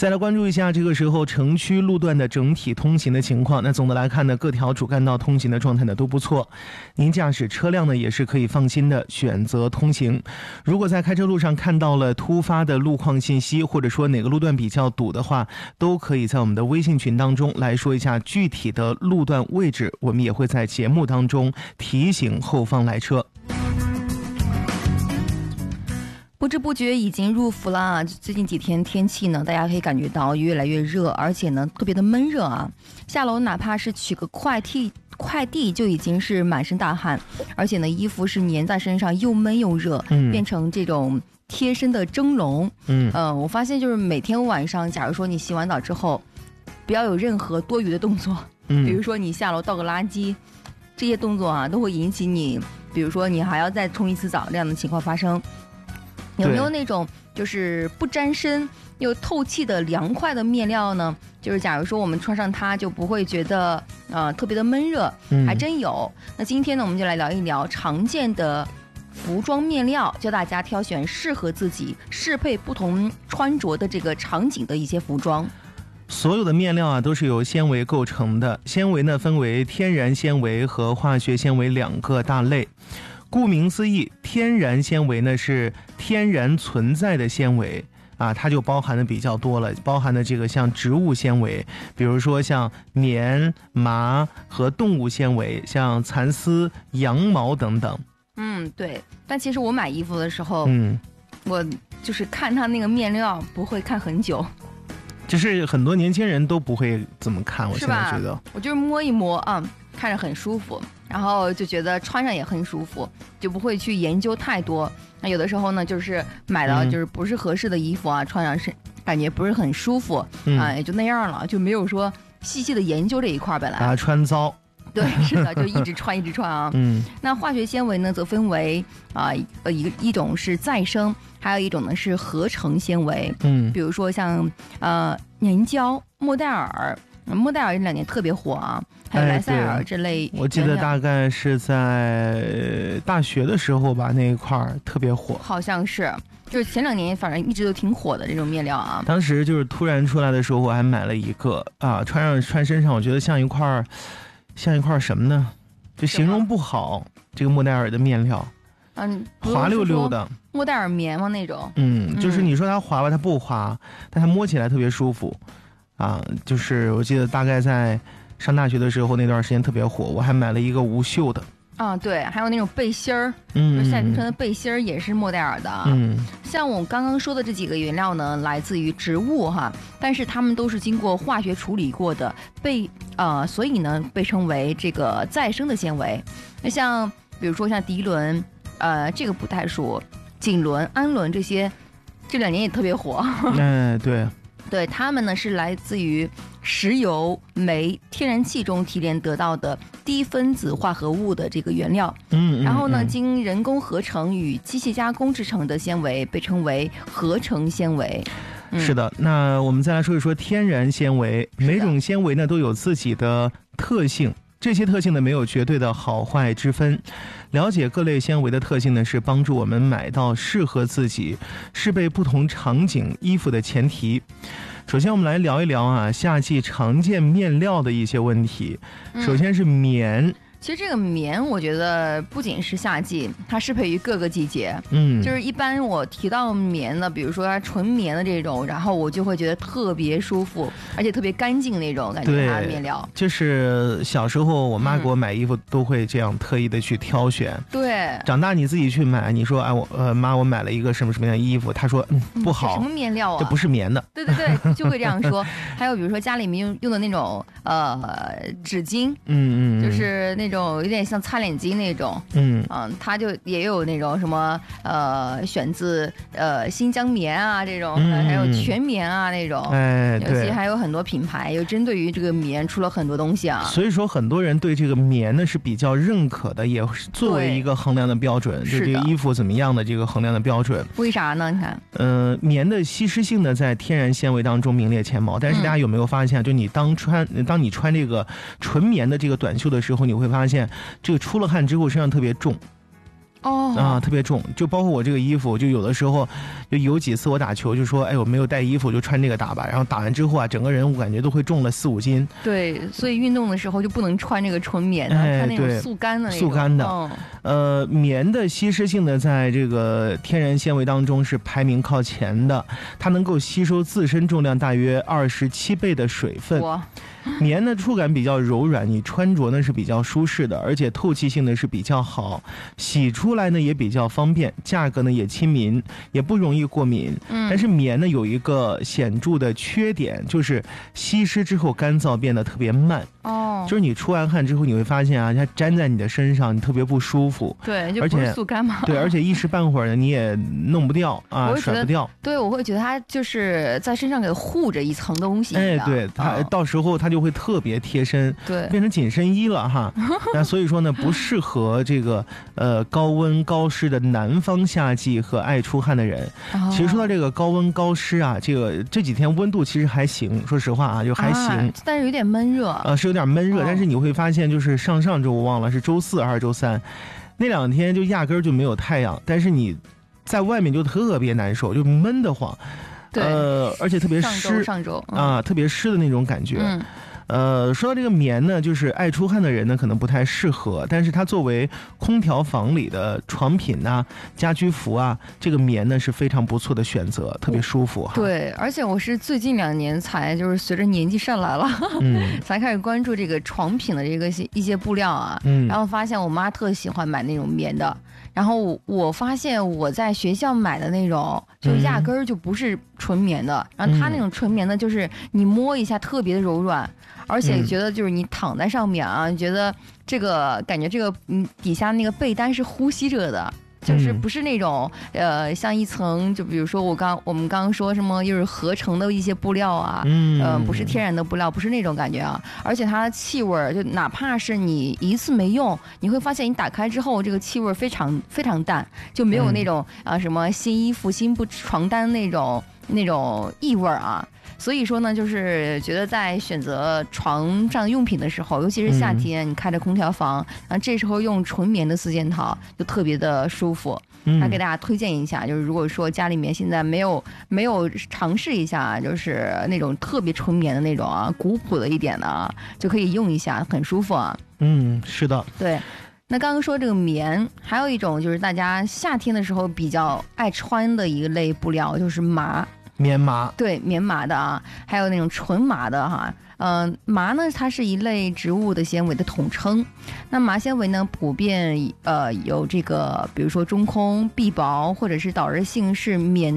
再来关注一下这个时候城区路段的整体通行的情况。那总的来看呢，各条主干道通行的状态呢都不错，您驾驶车辆呢也是可以放心的选择通行。如果在开车路上看到了突发的路况信息，或者说哪个路段比较堵的话，都可以在我们的微信群当中来说一下具体的路段位置，我们也会在节目当中提醒后方来车。 不知不觉已经入伏了啊！最近几天天气呢，大家可以感觉到越来越热，而且呢特别的闷热啊。下楼哪怕是取个快递就已经是满身大汗，而且呢衣服是粘在身上，又闷又热，变成这种贴身的蒸笼。我发现就是每天晚上，假如说你洗完澡之后，不要有任何多余的动作，比如说你下楼倒个垃圾，这些动作啊都会引起你，比如说你还要再冲一次澡这样的情况发生。有没有那种就是不沾身又透气的凉快的面料呢？就是假如说我们穿上它就不会觉得特别的闷热，还真有。那今天呢我们就来聊一聊常见的服装面料，教大家挑选适合自己适配不同穿着的这个场景的一些服装。 所有的面料啊都是由纤维构成的，纤维呢分为天然纤维和化学纤维两个大类。顾名思义，天然纤维呢是天然存在的纤维啊，它就包含的比较多了，包含的这个像植物纤维，比如说像棉、麻和动物纤维，像蚕丝、羊毛等等。 对。但其实我买衣服的时候，我就是看它那个面料不会看很久。 就是很多年轻人都不会怎么看，我现在觉得， 我就是摸一摸啊，看着很舒服，然后就觉得穿上也很舒服，就不会去研究太多。那有的时候呢，就是买到就是不是合适的衣服啊，穿上是感觉不是很舒服啊，也就那样了，就没有说细细的研究这一块。本来把它穿糟。 对，是的，就一直穿啊。那化学纤维呢，则分为一种是再生，还有一种呢是合成纤维。比如说像粘胶、莫代尔这2年特别火啊，还有莱塞尔这类。 我记得大概是在大学的时候吧，那一块特别火， 好像是。就是前2年反正一直都挺火的这种面料啊。 当时就是突然出来的时候，我还买了一个啊，穿身上，我觉得像一块什么呢？就形容不好这个莫代尔的面料，滑溜溜的。 莫代尔棉吗那种？ 就是你说它滑吧，它不滑，但它摸起来特别舒服啊。就是我记得大概在上大学的时候那段时间特别火，我还买了一个无袖的。 对，还有那种背心儿，夏天穿的背心儿也是莫代尔的。像我刚刚说的这几个原料呢，来自于植物哈，但是它们都是经过化学处理过的，所以呢被称为这个再生的纤维。那像比如说像涤纶，这个不太说，锦纶、氨纶这些，这2年也特别火。对，它们呢是来自于石油、煤、天然气中提炼得到的低分子化合物的这个原料。然后呢，经人工合成与机械加工制成的纤维被称为合成纤维。 是的，那我们再来说一说天然纤维。每种纤维呢都有自己的特性，这些特性呢没有绝对的好坏之分。了解各类纤维的特性呢，是帮助我们买到适合自己、适备不同场景衣服的前提。首先我们来聊一聊啊，夏季常见面料的一些问题。首先是棉。 其实这个棉我觉得不仅是夏季，它适配于各个季节。就是一般我提到棉的，比如说纯棉的这种，然后我就会觉得特别舒服，而且特别干净那种感觉。它的面料就是小时候我妈给我买衣服都会这样特意的去挑选。 对， 长大你自己去买，你说妈我买了一个什么样的衣服，她说不好， 什么面料啊， 这不是棉的。 对，就会这样说。还有比如说家里面用的那种纸巾，就是那种有点像擦脸巾那种，它就也有那种什么选自新疆棉啊这种，还有全棉啊那种，尤其还有很多品牌又针对于这个棉出了很多东西啊。 所以说很多人对这个棉呢是比较认可的，也作为一个衡量的标准，对这个衣服怎么样的这个衡量的标准。 为啥呢？你看， 棉的吸湿性呢在天然纤维当中名列前茅，但是大家有没有发现，就你当你穿这个纯棉的这个短袖的时候，你会发现这个出了汗之后身上特别重。 特别重，就包括我这个衣服，就有的时候就有几次我打球就说，哎，我没有带衣服，就穿这个打吧，然后打完之后啊，整个人我感觉都会重了4、5斤。 对，所以运动的时候就不能穿这个纯棉的，穿那种速干的那种。 速干的，棉的吸湿性呢，在这个天然纤维当中是排名靠前的，它能够吸收自身重量大约27倍的水分。棉的触感比较柔软，你穿着呢是比较舒适的，而且透气性呢是比较好，洗出来呢也比较方便，价格呢也亲民，也不容易过敏。但是棉呢有一个显著的缺点，就是吸湿之后干燥变得特别慢。就是你出完汗之后，你会发现啊，它粘在你的身上，你特别不舒服。 对，就不是速干嘛。 对，而且一时半会儿呢，你也弄不掉啊，甩不掉。 对，我会觉得它就是在身上给护着一层东西。 对，它到时候它就会特别贴身， 对， 变成紧身衣了哈。那所以说呢，不适合这个高温高湿的南方夏季和爱出汗的人。其实说到这个高温高湿啊，这几天温度其实还行，说实话啊，就还行， 但是有点闷热。 是有点闷热，但是你会发现，就是上周我忘了是周4还是周3，那2天就压根儿就没有太阳，但是你在外面就特别难受，就闷得慌。 对， 而且特别湿， 上周特别湿的那种感觉。说到这个棉呢，就是爱出汗的人呢可能不太适合，但是它作为空调房里的床品啊、家居服啊，这个棉呢是非常不错的选择，特别舒服哈。 对，而且我是最近2年才就是随着年纪上来了，才开始关注这个床品的这个一些布料啊，然后发现我妈特喜欢买那种棉的。然后我发现我在学校买的那种就压根儿就不是纯棉的，然后它那种纯棉的就是你摸一下特别的柔软，而且觉得就是你躺在上面啊，觉得这个感觉这个底下那个被单是呼吸着的。就是不是那种像一层，就比如说我们刚刚说什么，就是合成的一些布料啊，不是天然的布料，不是那种感觉啊。而且它的气味，就哪怕是你一次没用，你会发现你打开之后，这个气味非常非常淡，就没有那种什么新衣服、新床单那种异味啊。所以说呢，就是觉得在选择床上用品的时候，尤其是夏天，你开着空调房，然后这时候用纯棉的4件套就特别的舒服。还给大家推荐一下，就是如果说家里面现在没有尝试一下，就是那种特别纯棉的那种啊，古朴的一点的啊，就可以用一下，很舒服啊。 是的， 对。那刚刚说这个棉，还有一种就是大家夏天的时候比较爱穿的一类布料，就是麻。 棉麻， 对，棉麻的啊，还有那种纯麻的哈。麻呢，它是一类植物的纤维的统称。那麻纤维呢，普遍有这个，比如说中空、壁薄或者是导热性是棉